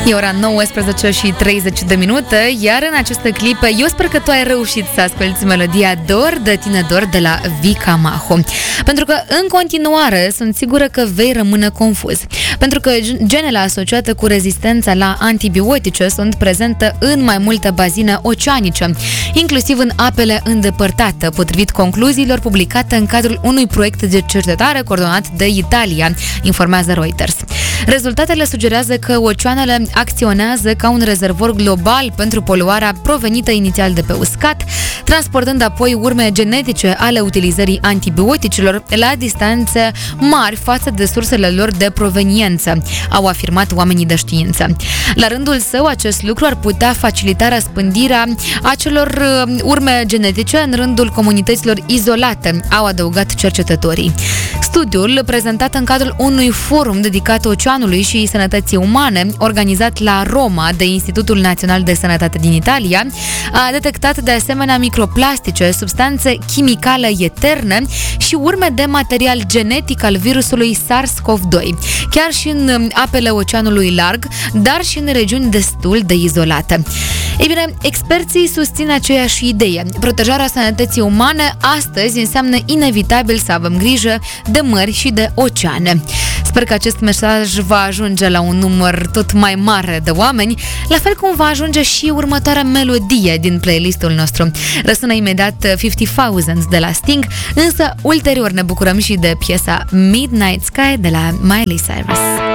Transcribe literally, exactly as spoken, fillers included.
E ora nouăsprezece și treizeci de minute, iar în această clipă eu sper că tu ai reușit să asculti melodia Dor de tine dor de la Vika Maho. Pentru că în continuare sunt sigură că vei rămâne confuz. Pentru că genele asociate cu rezistența la antibiotice sunt prezente în mai multe bazine oceanice, inclusiv în apele îndepărtate, potrivit concluziilor publicate în cadrul unui proiect de cercetare coordonat de Italia, informează Reuters. Rezultatele sugerează că oceanele acționează ca un rezervor global pentru poluarea provenită inițial de pe uscat, transportând apoi urme genetice ale utilizării antibioticelor la distanțe mari față de sursele lor de proveniență, au afirmat oamenii de știință. La rândul său, acest lucru ar putea facilita răspândirea acelor urme genetice în rândul comunităților izolate, au adăugat cercetătorii. Studiul, prezentat în cadrul unui forum dedicat oceanului și sănătății umane, organizat la Roma de Institutul Național de Sănătate din Italia, a detectat de asemenea microplastice, substanțe chimicale eterne și urme de material genetic al virusului SARS-CoV doi, chiar și în apele Oceanului Larg, dar și în regiuni destul de izolate. Ei bine, experții susțin aceeași idee. Protejarea sănătății umane astăzi înseamnă inevitabil să avem grijă de mări și de oceane. Sper că acest mesaj va ajunge la un număr tot mai mare de oameni, la fel cum va ajunge și următoarea melodie din playlistul nostru. Răsună imediat cincizeci thousand de la Sting, însă ulterior ne bucurăm și de piesa Midnight Sky de la Miley Cyrus.